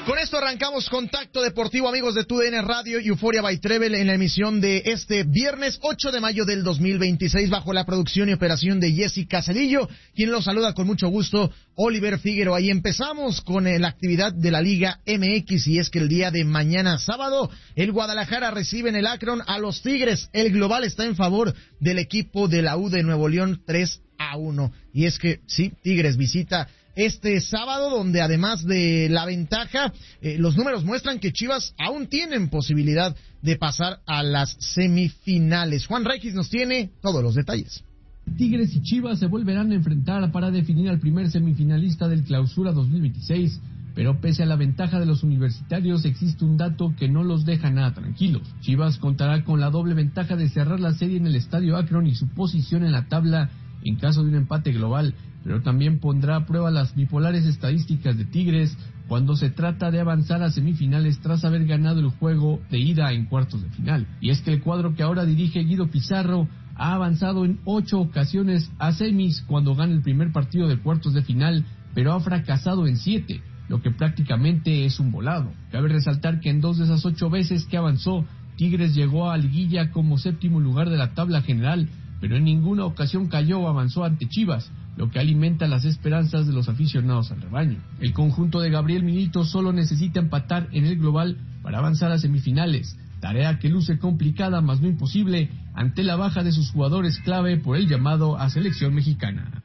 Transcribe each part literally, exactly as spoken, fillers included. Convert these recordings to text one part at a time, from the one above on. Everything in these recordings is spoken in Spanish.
Con esto arrancamos Contacto Deportivo, amigos de TUDN Radio y Euforia by Trevel, en la emisión de este viernes ocho de mayo del dos mil veintiséis, bajo la producción y operación de Jessica Cedillo, quien los saluda con mucho gusto, Oliver Figueroa. Y empezamos con eh, la actividad de la Liga M X, y es que el día de mañana sábado, el Guadalajara recibe en el Akron a los Tigres. El global está en favor del equipo de la U de Nuevo León, tres a uno. Y es que, sí, Tigres visita este sábado, donde además de la ventaja, eh, los números muestran que Chivas aún tienen posibilidad de pasar a las semifinales. Juan Regis nos tiene todos los detalles. Tigres y Chivas se volverán a enfrentar para definir al primer semifinalista del Clausura dos mil veintiséis, pero pese a la ventaja de los universitarios, existe un dato que no los deja nada tranquilos. Chivas contará con la doble ventaja de cerrar la serie en el Estadio Akron y su posición en la tabla en caso de un empate global, pero también pondrá a prueba las bipolares estadísticas de Tigres cuando se trata de avanzar a semifinales tras haber ganado el juego de ida en cuartos de final. Y es que el cuadro que ahora dirige Guido Pizarro ha avanzado en ocho ocasiones a semis cuando gana el primer partido de cuartos de final, pero ha fracasado en siete, lo que prácticamente es un volado. Cabe resaltar que en dos de esas ocho veces que avanzó, Tigres llegó a liguilla como séptimo lugar de la tabla general, pero en ninguna ocasión cayó o avanzó ante Chivas, lo que alimenta las esperanzas de los aficionados al rebaño. El conjunto de Gabriel Milito solo necesita empatar en el global para avanzar a semifinales, tarea que luce complicada mas no imposible ante la baja de sus jugadores clave por el llamado a selección mexicana.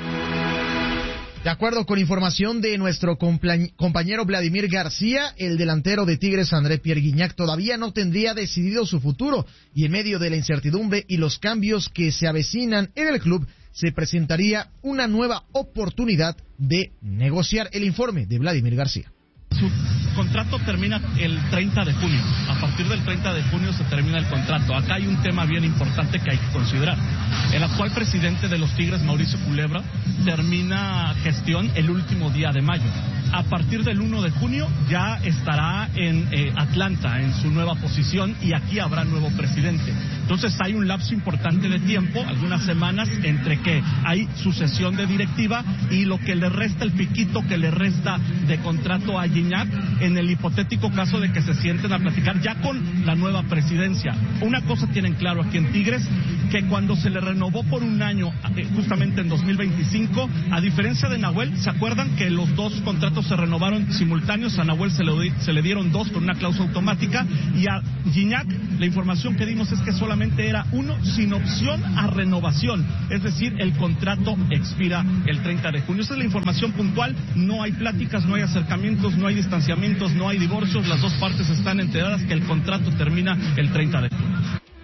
De acuerdo con información de nuestro compañero Vladimir García, el delantero de Tigres, André Pierre Gignac, todavía no tendría decidido su futuro, y en medio de la incertidumbre y los cambios que se avecinan en el club, se presentaría una nueva oportunidad de negociar. El informe de Vladimir García. Su contrato termina el treinta de junio. A partir del treinta de junio se termina el contrato. Acá hay un tema bien importante que hay que considerar. El actual presidente de los Tigres, Mauricio Culebra, termina gestión el último día de mayo. A partir del uno de junio ya estará en eh, Atlanta, en su nueva posición, y aquí habrá nuevo presidente. Entonces hay un lapso importante de tiempo, algunas semanas, entre que hay sucesión de directiva y lo que le resta, el piquito que le resta de contrato a Gignac, en el hipotético caso de que se sienten a platicar ya con la nueva presidencia. Una cosa tienen claro aquí en Tigres, que cuando se le renovó por un año, justamente en dos mil veinticinco, a diferencia de Nahuel, ¿se acuerdan que los dos contratos se renovaron simultáneos? A Nahuel se le, se le dieron dos con una cláusula automática, y a Gignac la información que dimos es que solamente era uno sin opción a renovación, es decir, el contrato expira el treinta de junio. Esa es la información puntual. No hay pláticas, no hay acercamientos, no hay distanciamientos, no hay divorcios. Las dos partes están enteradas que el contrato termina el treinta de junio.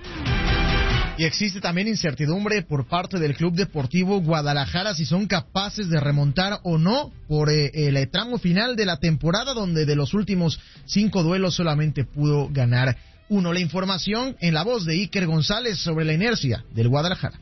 Y existe también incertidumbre por parte del Club Deportivo Guadalajara si son capaces de remontar o no por eh, el tramo final de la temporada, donde de los últimos cinco duelos solamente pudo ganar uno. La información en la voz de Iker González sobre la inercia del Guadalajara.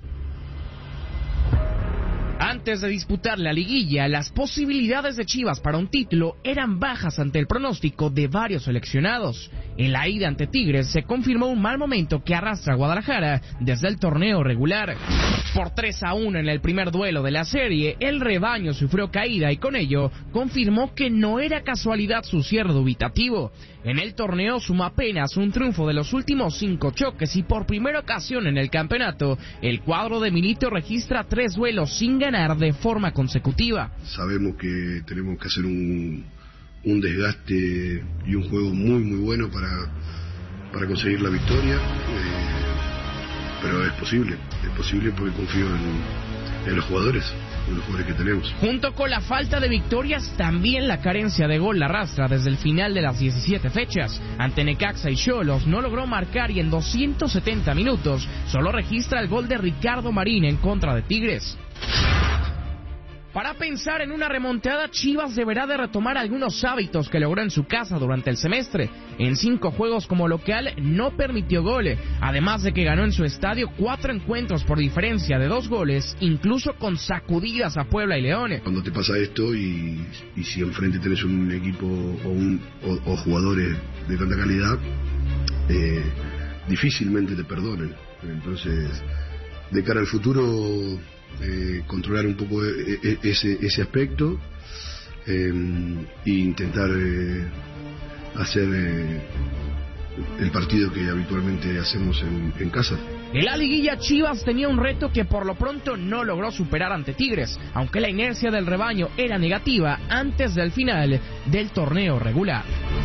Antes de disputar la liguilla, las posibilidades de Chivas para un título eran bajas ante el pronóstico de varios seleccionados. En la ida ante Tigres se confirmó un mal momento que arrastra a Guadalajara desde el torneo regular. Por tres a uno en el primer duelo de la serie, el rebaño sufrió caída y con ello confirmó que no era casualidad su cierre dubitativo. En el torneo suma apenas un triunfo de los últimos cinco choques y por primera ocasión en el campeonato, el cuadro de Milito registra tres duelos sin ganar de forma consecutiva. Sabemos que tenemos que hacer un, un desgaste y un juego muy muy bueno para, para conseguir la victoria, eh, pero es posible, es posible porque confío en, en los jugadores. Los jugadores que tenemos. Junto con la falta de victorias, también la carencia de gol la arrastra desde el final de las diecisiete fechas. Ante Necaxa y Xolos no logró marcar y en doscientos setenta minutos solo registra el gol de Ricardo Marín en contra de Tigres. Para pensar en una remontada, Chivas deberá de retomar algunos hábitos que logró en su casa durante el semestre. En cinco juegos como local no permitió goles, además de que ganó en su estadio cuatro encuentros por diferencia de dos goles, incluso con sacudidas a Puebla y León. Cuando te pasa esto y, y si enfrente tenés un equipo o, un, o, o jugadores de tanta calidad, eh, difícilmente te perdonen. Entonces, de cara al futuro... Eh, controlar un poco ese, ese aspecto eh, e intentar eh, hacer eh, el partido que habitualmente hacemos en, en casa. En la liguilla, Chivas tenía un reto que por lo pronto no logró superar ante Tigres, aunque la inercia del rebaño era negativa antes del final del torneo regular.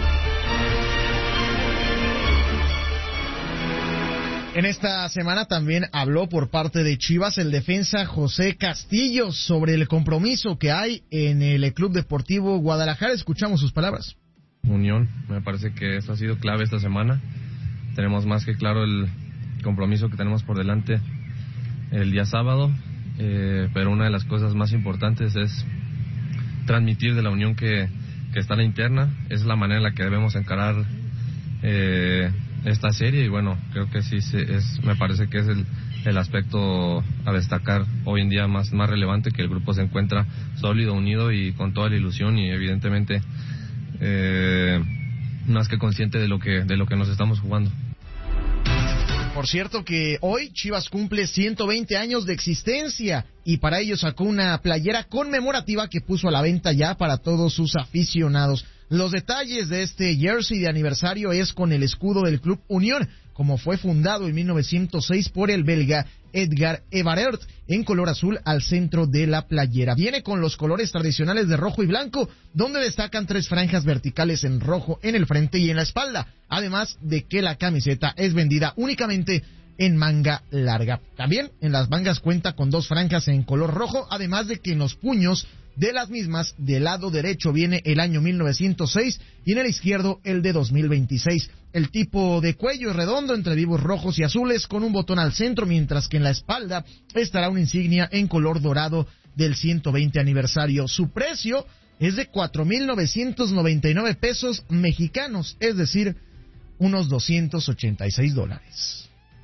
En esta semana también habló por parte de Chivas el defensa José Castillo sobre el compromiso que hay en el Club Deportivo Guadalajara. Escuchamos sus palabras. Unión, me parece que eso ha sido clave esta semana. Tenemos más que claro el compromiso que tenemos por delante el día sábado, eh, pero una de las cosas más importantes es transmitir de la unión que, que está en la interna. Es la manera en la que debemos encarar eh, esta serie y bueno, creo que sí es, me parece que es el, el aspecto a destacar hoy en día más, más relevante, que el grupo se encuentra sólido, unido y con toda la ilusión y evidentemente eh, más que consciente de lo que, de lo que nos estamos jugando. Por cierto que hoy Chivas cumple ciento veinte años de existencia y para ello sacó una playera conmemorativa que puso a la venta ya para todos sus aficionados. Los detalles de este jersey de aniversario es con el escudo del Club Unión, como fue fundado en mil novecientos seis por el belga Edgar Evarert, en color azul al centro de la playera. Viene con los colores tradicionales de rojo y blanco, donde destacan tres franjas verticales en rojo en el frente y en la espalda, además de que la camiseta es vendida únicamente en manga larga. También en las mangas cuenta con dos franjas en color rojo, además de que en los puños de las mismas, del lado derecho viene el año mil novecientos seis y en el izquierdo el de dos mil veintiséis. El tipo de cuello es redondo entre vivos rojos y azules con un botón al centro, mientras que en la espalda estará una insignia en color dorado del ciento veinte aniversario. Su precio es de cuatro mil novecientos noventa y nueve pesos mexicanos, es decir, unos doscientos ochenta y seis dólares.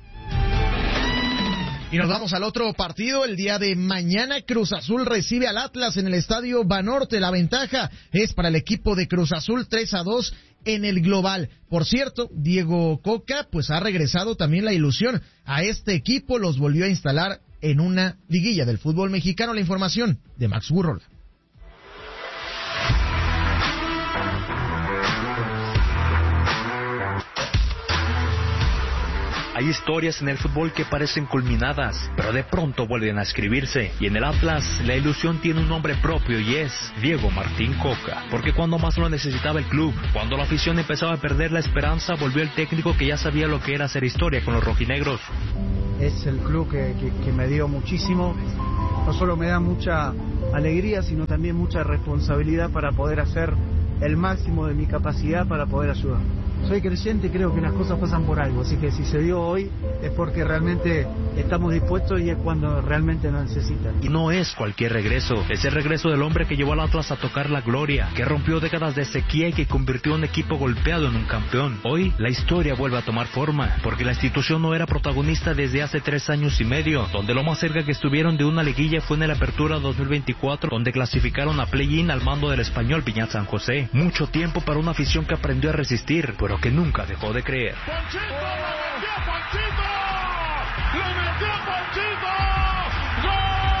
Y nos vamos al otro partido. El día de mañana Cruz Azul recibe al Atlas en el estadio Banorte. La ventaja es para el equipo de Cruz Azul, tres a dos en el global. Por cierto, Diego Coca pues ha regresado también la ilusión a este equipo, los volvió a instalar en una liguilla del fútbol mexicano. La información de Max Burrola. Hay historias en el fútbol que parecen culminadas, pero de pronto vuelven a escribirse. Y en el Atlas, la ilusión tiene un nombre propio y es Diego Martín Coca. Porque cuando más lo necesitaba el club, cuando la afición empezaba a perder la esperanza, volvió el técnico que ya sabía lo que era hacer historia con los rojinegros. Es el club que, que, que me dio muchísimo. No solo me da mucha alegría, sino también mucha responsabilidad para poder hacer el máximo de mi capacidad para poder ayudar. Soy creyente y creo que las cosas pasan por algo, así que si se dio hoy es porque realmente estamos dispuestos y es cuando realmente nos necesitan. Y no es cualquier regreso, es el regreso del hombre que llevó al Atlas a tocar la gloria, que rompió décadas de sequía y que convirtió a un equipo golpeado en un campeón. Hoy la historia vuelve a tomar forma, porque la institución no era protagonista desde hace tres años y medio, donde lo más cerca que estuvieron de una liguilla fue en la Apertura dos mil veinticuatro, donde clasificaron a play-in al mando del Español Viñat San José. Mucho tiempo para una afición que aprendió a resistir, pero que nunca dejó de creer. ¡Ponchito! ¡Lo metió Ponchito! ¡Lo metió Ponchito! ¡Gol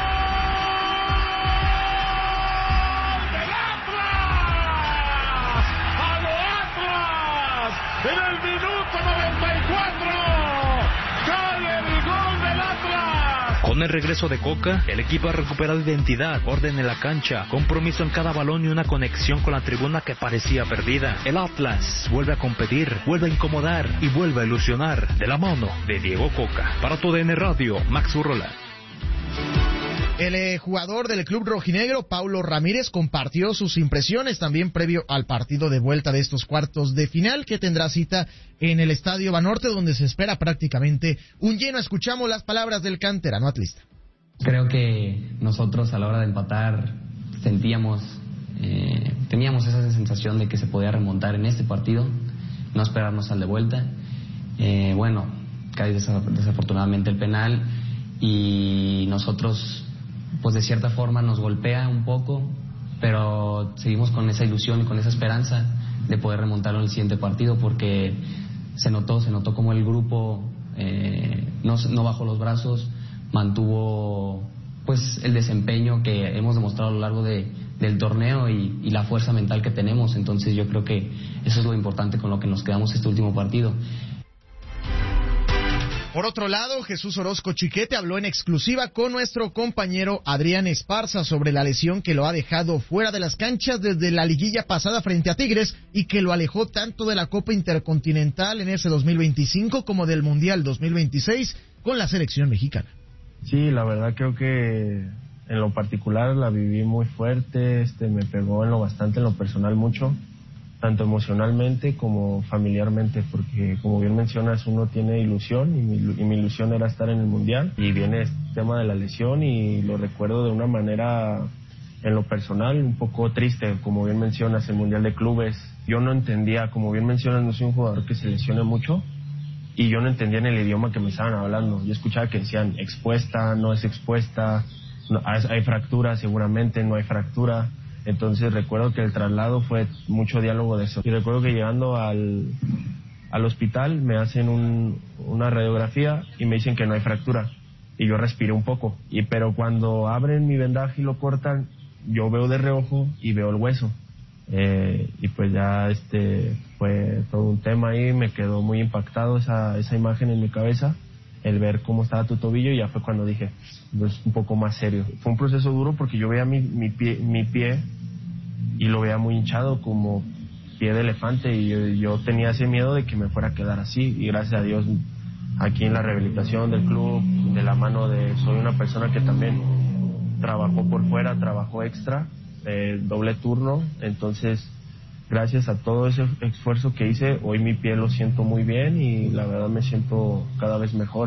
del Atlas! ¡A lo Atlas! En el minuto noventa y cuatro cae el gol del Atlas. Con el regreso de Coca, el equipo ha recuperado identidad, orden en la cancha, compromiso en cada balón y una conexión con la tribuna que parecía perdida. El Atlas vuelve a competir, vuelve a incomodar y vuelve a ilusionar de la mano de Diego Coca. Para T U D N Radio, Max Burrola. El eh, jugador del club rojinegro, Paulo Ramírez, compartió sus impresiones también previo al partido de vuelta de estos cuartos de final que tendrá cita en el Estadio Banorte, donde se espera prácticamente un lleno. Escuchamos las palabras del canterano atlista. Creo que nosotros a la hora de empatar sentíamos, eh, teníamos esa sensación de que se podía remontar en este partido, no esperarnos al de vuelta. Eh, bueno, cae desafortunadamente el penal y nosotros, pues de cierta forma nos golpea un poco, pero seguimos con esa ilusión y con esa esperanza de poder remontarlo en el siguiente partido, porque se notó, se notó como el grupo eh, no, no bajó los brazos, mantuvo pues el desempeño que hemos demostrado a lo largo de, del torneo y, y la fuerza mental que tenemos. Entonces yo creo que eso es lo importante con lo que nos quedamos este último partido. Por otro lado, Jesús Orozco Chiquete habló en exclusiva con nuestro compañero Adrián Esparza sobre la lesión que lo ha dejado fuera de las canchas desde la liguilla pasada frente a Tigres y que lo alejó tanto de la Copa Intercontinental en ese dos mil veinticinco como del Mundial dos mil veintiséis con la selección mexicana. Sí, la verdad creo que en lo particular la viví muy fuerte, este me pegó en lo bastante, en lo personal mucho, tanto emocionalmente como familiarmente, porque como bien mencionas, uno tiene ilusión y mi, y mi ilusión era estar en el Mundial, y viene este tema de la lesión y lo recuerdo de una manera, en lo personal, un poco triste. Como bien mencionas, el Mundial de Clubes, yo no entendía, como bien mencionas, no soy un jugador que se lesione mucho, y yo no entendía en el idioma que me estaban hablando. Yo escuchaba que decían expuesta, no es expuesta, no, hay, hay fractura, seguramente no hay fractura. Entonces recuerdo que el traslado fue mucho diálogo de eso. Y recuerdo que llegando al, al hospital me hacen un, una radiografía y me dicen que no hay fractura. Y yo respiré un poco. Y pero cuando abren mi vendaje y lo cortan, yo veo de reojo y veo el hueso. Eh, y pues ya este fue todo un tema ahí, me quedó muy impactado esa, esa imagen en mi cabeza, el ver cómo estaba tu tobillo, y ya fue cuando dije, pues un poco más serio. Fue un proceso duro porque yo veía mi, mi, pie, mi pie y lo veía muy hinchado como pie de elefante, y yo, yo tenía ese miedo de que me fuera a quedar así, y gracias a Dios aquí en la rehabilitación del club, de la mano de, soy una persona que también trabajó por fuera, trabajó extra, eh, doble turno, entonces gracias a todo ese esfuerzo que hice, hoy mi pie lo siento muy bien y la verdad me siento cada vez mejor.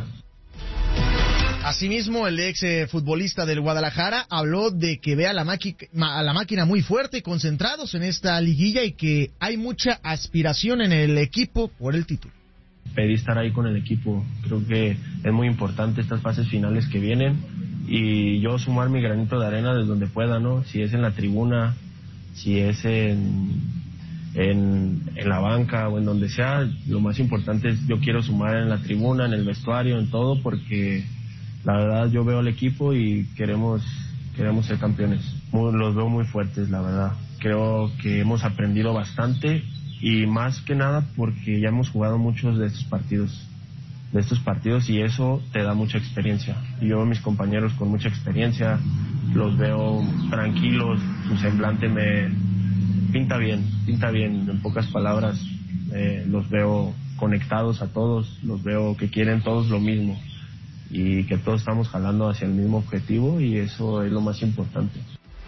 Asimismo, el ex eh, futbolista del Guadalajara habló de que ve a la, maqui- a la máquina muy fuerte y concentrados en esta liguilla y que hay mucha aspiración en el equipo por el título. Pedí estar ahí con el equipo, creo que es muy importante estas fases finales que vienen y yo sumar mi granito de arena desde donde pueda, ¿no? Si es en la tribuna, si es en... En, en la banca o en donde sea, lo más importante es yo quiero sumar en la tribuna, en el vestuario, en todo, porque la verdad yo veo al equipo y queremos queremos ser campeones. Muy, los veo muy fuertes, la verdad. Creo que hemos aprendido bastante y más que nada porque ya hemos jugado muchos de estos partidos, de estos partidos y eso te da mucha experiencia. Y yo veo a mis compañeros con mucha experiencia, los veo tranquilos, su semblante me pinta bien, pinta bien, en pocas palabras, eh, los veo conectados a todos, los veo que quieren todos lo mismo y que todos estamos jalando hacia el mismo objetivo y eso es lo más importante.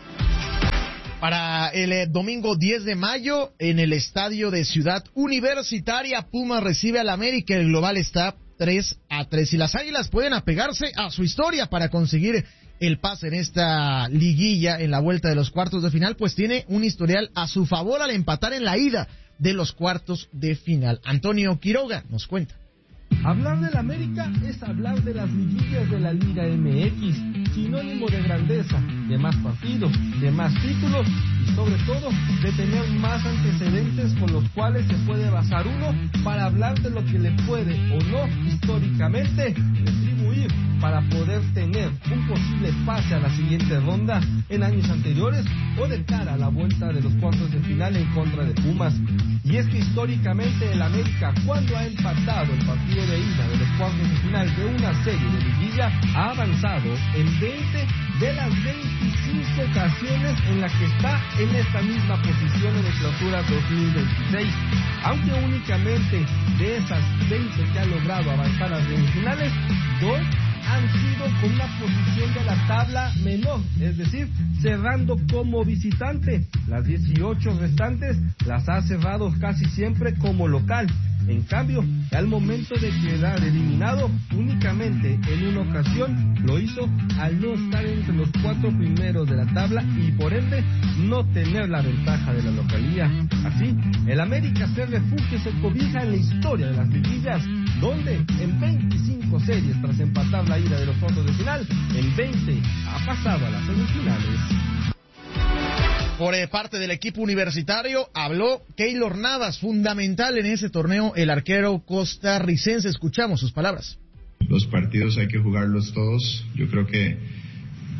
Para el eh, domingo diez de mayo, en el estadio de Ciudad Universitaria, Pumas recibe al América, el global está tres a tres y las Águilas pueden apegarse a su historia para conseguir el pase en esta liguilla en la vuelta de los cuartos de final, pues tiene un historial a su favor al empatar en la ida de los cuartos de final. Antonio Quiroga nos cuenta. Hablar del América es hablar de las liguillas de la Liga M X, sinónimo de grandeza, de más partidos, de más títulos y sobre todo de tener más antecedentes con los cuales se puede basar uno para hablar de lo que le puede o no históricamente retribuir para poder tener un posible pase a la siguiente ronda en años anteriores o de cara a la vuelta de los cuartos de final en contra de Pumas. Y es que históricamente el América, cuando ha empatado el partido de ida de los cuartos de final de una serie de liguilla, ha avanzado en veinte de las veinticinco ocasiones en las que está en esta misma posición en el Clausura dos mil veintiséis, aunque únicamente de esas veinte que ha logrado avanzar a las semifinales, dos han sido con una posición de la tabla menor, es decir, cerrando como visitante. Las dieciocho restantes las ha cerrado casi siempre como local. En cambio, al momento de quedar eliminado, únicamente en una ocasión lo hizo al no estar entre los cuatro primeros de la tabla y por ende no tener la ventaja de la localía. Así, el América se refugia y se cobija en la historia de las liguillas, donde en veinticinco series tras empatar la ida de los cuartos de final, en veinte ha pasado a las semifinales. Por eh, parte del equipo universitario habló Keylor Navas, fundamental en ese torneo, el arquero costarricense. Escuchamos sus palabras. Los partidos hay que jugarlos todos. Yo creo que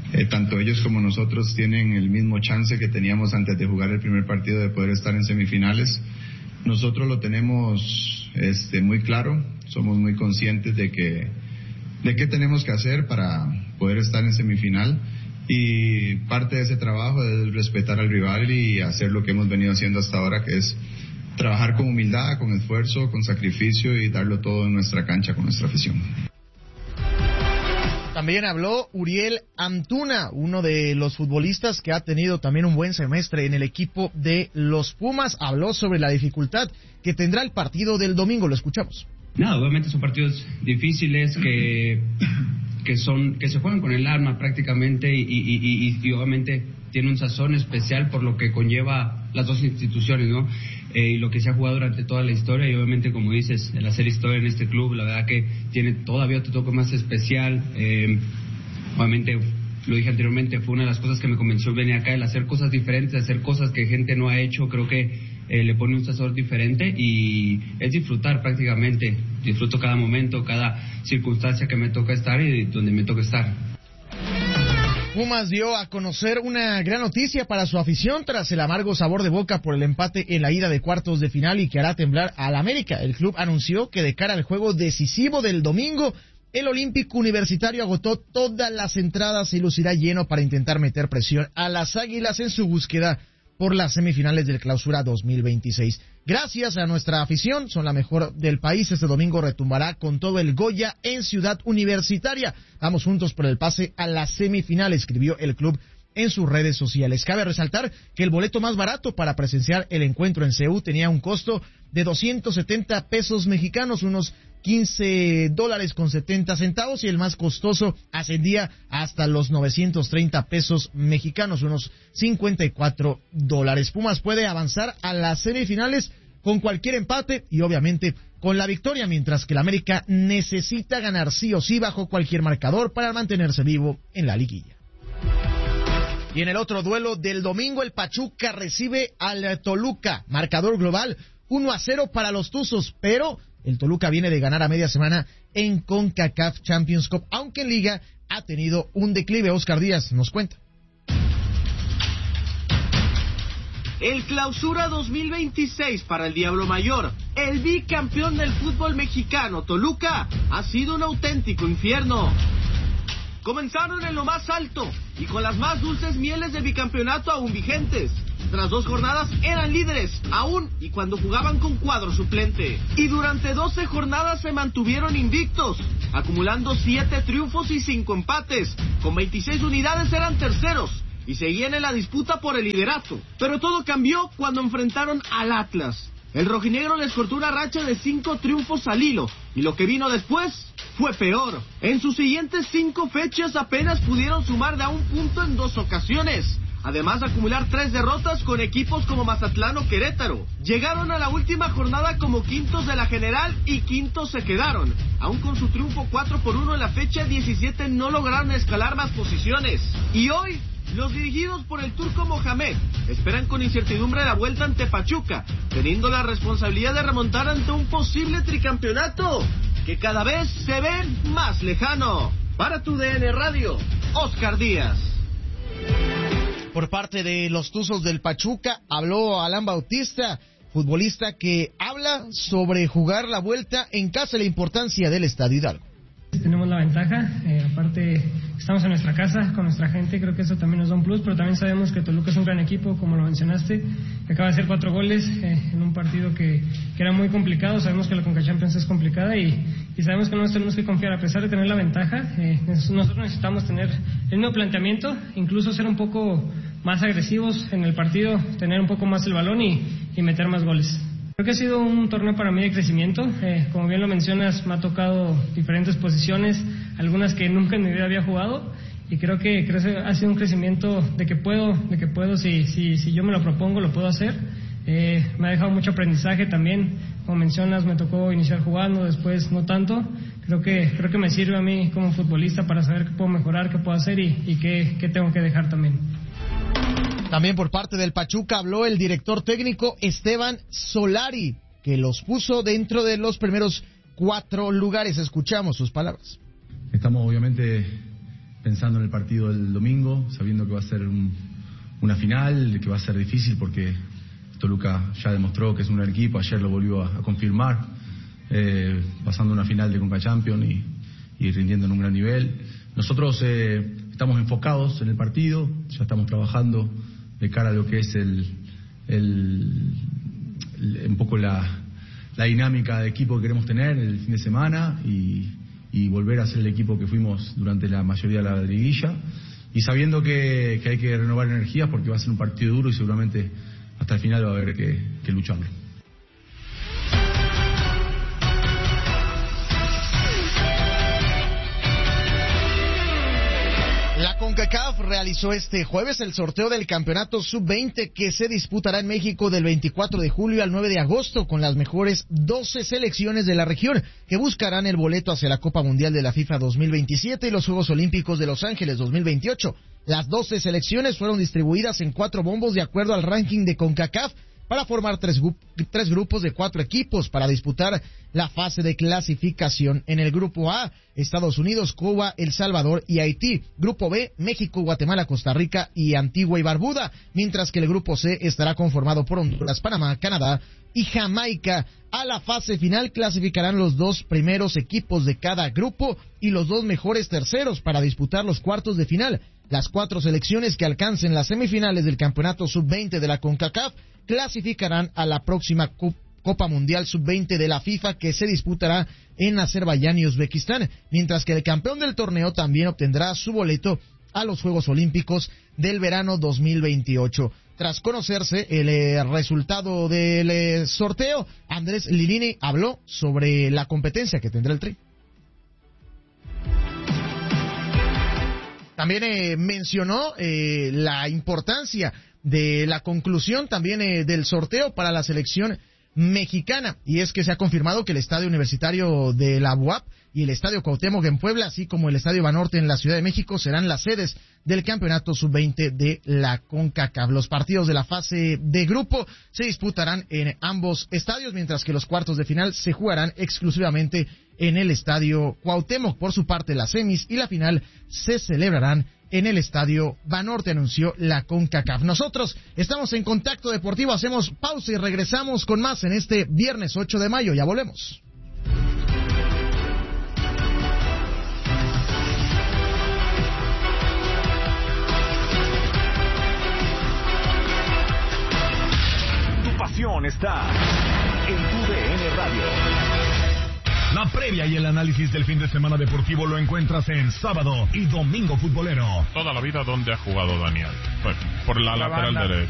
eh, tanto ellos como nosotros tienen el mismo chance que teníamos antes de jugar el primer partido de poder estar en semifinales. Nosotros lo tenemos este, muy claro, somos muy conscientes de que de qué tenemos que hacer para poder estar en semifinal, y parte de ese trabajo es respetar al rival y hacer lo que hemos venido haciendo hasta ahora, que es trabajar con humildad, con esfuerzo, con sacrificio y darlo todo en nuestra cancha con nuestra afición. También habló Uriel Antuna, uno de los futbolistas que ha tenido también un buen semestre en el equipo de los Pumas. Habló sobre la dificultad que tendrá el partido del domingo. Lo escuchamos. Nada, obviamente son partidos difíciles que, que son que se juegan con el alma prácticamente y, y, y, y obviamente tiene un sazón especial por lo que conlleva las dos instituciones, ¿no? Eh, y lo que se ha jugado durante toda la historia, y obviamente, como dices, el hacer historia en este club, la verdad que tiene todavía otro toque más especial. Eh, obviamente, lo dije anteriormente, fue una de las cosas que me convenció venir acá, el hacer cosas diferentes, hacer cosas que gente no ha hecho. Creo que eh, le pone un sazón diferente y es disfrutar prácticamente. Disfruto cada momento, cada circunstancia que me toca estar y donde me toca estar. Pumas dio a conocer una gran noticia para su afición tras el amargo sabor de boca por el empate en la ida de cuartos de final y que hará temblar al América. El club anunció que de cara al juego decisivo del domingo, el Olímpico Universitario agotó todas las entradas y lucirá lleno para intentar meter presión a las Águilas en su búsqueda por las semifinales del Clausura dos mil veintiséis. Gracias a nuestra afición, son la mejor del país. Este domingo retumbará con todo el Goya en Ciudad Universitaria. Vamos juntos por el pase a la semifinal, escribió el club en sus redes sociales. Cabe resaltar que el boleto más barato para presenciar el encuentro en C E U tenía un costo de doscientos setenta pesos mexicanos, unos quince dólares con setenta centavos, y el más costoso ascendía hasta los novecientos treinta pesos mexicanos, unos cincuenta y cuatro dólares. Pumas puede avanzar a las semifinales con cualquier empate y obviamente con la victoria, mientras que el América necesita ganar sí o sí bajo cualquier marcador para mantenerse vivo en la liguilla. Y en el otro duelo del domingo, el Pachuca recibe al Toluca, marcador global uno a cero para los Tuzos, pero el Toluca viene de ganar a media semana en CONCACAF Champions Cup, aunque en Liga ha tenido un declive. Oscar Díaz nos cuenta. El Clausura dos mil veintiséis para el Diablo Mayor, el bicampeón del fútbol mexicano, Toluca, ha sido un auténtico infierno. Comenzaron en lo más alto y con las más dulces mieles del bicampeonato aún vigentes. Tras dos jornadas eran líderes, aún y cuando jugaban con cuadro suplente. Y durante doce jornadas se mantuvieron invictos, acumulando siete triunfos y cinco empates. Con veintiséis unidades eran terceros y seguían en la disputa por el liderato. Pero todo cambió cuando enfrentaron al Atlas. El rojinegro les cortó una racha de cinco triunfos al hilo, y lo que vino después fue peor. En sus siguientes cinco fechas apenas pudieron sumar de a un punto en dos ocasiones, además de acumular tres derrotas con equipos como Mazatlán o Querétaro. Llegaron a la última jornada como quintos de la general y quintos se quedaron. Aún con su triunfo cuatro por uno en la fecha diecisiete no lograron escalar más posiciones. Y hoy, los dirigidos por el turco Mohamed esperan con incertidumbre la vuelta ante Pachuca, teniendo la responsabilidad de remontar ante un posible tricampeonato que cada vez se ve más lejano. Para tu D N Radio, Oscar Díaz. Por parte de los Tuzos del Pachuca habló Alan Bautista, futbolista que habla sobre jugar la vuelta en casa y la importancia del Estadio Hidalgo. Tenemos la ventaja, eh, aparte estamos en nuestra casa con nuestra gente, creo que eso también nos da un plus, pero también sabemos que Toluca es un gran equipo, como lo mencionaste, que acaba de hacer cuatro goles eh, en un partido que, que era muy complicado. Sabemos que la Conca Champions es complicada y, y sabemos que no nos tenemos que confiar, a pesar de tener la ventaja. Eh, nosotros necesitamos tener el mismo planteamiento, incluso ser un poco más agresivos en el partido, tener un poco más el balón y, y meter más goles. Creo que ha sido un torneo para mí de crecimiento, eh, como bien lo mencionas, me ha tocado diferentes posiciones, algunas que nunca en mi vida había jugado, y creo que crece, ha sido un crecimiento de que puedo, de que puedo, si, si, si yo me lo propongo, lo puedo hacer. Eh, me ha dejado mucho aprendizaje también, como mencionas, me tocó iniciar jugando, después no tanto. Creo que, creo que me sirve a mí como futbolista para saber qué puedo mejorar, qué puedo hacer y, y qué, qué tengo que dejar también. También por parte del Pachuca habló el director técnico Esteban Solari, que los puso dentro de los primeros cuatro lugares. Escuchamos sus palabras. Estamos obviamente pensando en el partido del domingo, sabiendo que va a ser un, una final, que va a ser difícil porque Toluca ya demostró que es un gran equipo, ayer lo volvió a, a confirmar, eh, pasando una final de Conca Champions y, y rindiendo en un gran nivel. Nosotros eh, estamos enfocados en el partido, ya estamos trabajando de cara a lo que es el, el, el un poco la, la dinámica de equipo que queremos tener el fin de semana y, y volver a ser el equipo que fuimos durante la mayoría de la liguilla, y sabiendo que, que hay que renovar energías porque va a ser un partido duro y seguramente hasta el final va a haber que, que lucharlo. La CONCACAF realizó este jueves el sorteo del campeonato sub veinte que se disputará en México del veinticuatro de julio al nueve de agosto con las mejores doce selecciones de la región que buscarán el boleto hacia la Copa Mundial de la FIFA dos mil veintisiete y los Juegos Olímpicos de Los Ángeles dos mil veintiocho. Las doce selecciones fueron distribuidas en cuatro bombos de acuerdo al ranking de CONCACAF para formar tres, tres grupos de cuatro equipos para disputar la fase de clasificación. En el grupo A, Estados Unidos, Cuba, El Salvador y Haití. Grupo B, México, Guatemala, Costa Rica y Antigua y Barbuda, mientras que el grupo C estará conformado por Honduras, Panamá, Canadá y Jamaica. A la fase final clasificarán los dos primeros equipos de cada grupo y los dos mejores terceros para disputar los cuartos de final. Las cuatro selecciones que alcancen las semifinales del campeonato sub veinte de la CONCACAF clasificarán a la próxima Copa Mundial sub veinte de la FIFA que se disputará en Azerbaiyán y Uzbekistán, mientras que el campeón del torneo también obtendrá su boleto a los Juegos Olímpicos del verano dos mil veintiocho. Tras conocerse el eh, resultado del eh, sorteo, Andrés Lilini habló sobre la competencia que tendrá el Tri. También eh, mencionó eh, la importancia de la conclusión también eh, del sorteo para la selección mexicana, y es que se ha confirmado que el Estadio Universitario de la U A P y el Estadio Cuauhtémoc en Puebla, así como el Estadio Banorte en la Ciudad de México, serán las sedes del campeonato sub veinte de la CONCACAF. Los partidos de la fase de grupo se disputarán en ambos estadios, mientras que los cuartos de final se jugarán exclusivamente en el Estadio Cuauhtémoc. Por su parte, las semis y la final se celebrarán en el Estadio Banorte, anunció la CONCACAF. Nosotros estamos en Contacto Deportivo, hacemos pausa y regresamos con más en este viernes ocho de mayo. Ya volvemos. Tu pasión está en tu D N Radio. La previa y el análisis del fin de semana deportivo lo encuentras en Sábado y Domingo Futbolero. Toda la vida, ¿dónde ha jugado Daniel? Pues por la, la lateral derecha.